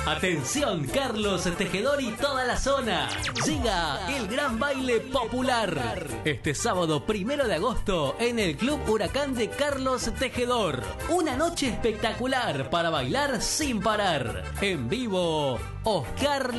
Atención, Carlos Tejedor y toda la zona. Llega el gran baile popular. Este sábado 1 de agosto en el Club Huracán de Carlos Tejedor. Una noche espectacular para bailar sin parar. En vivo, Oscar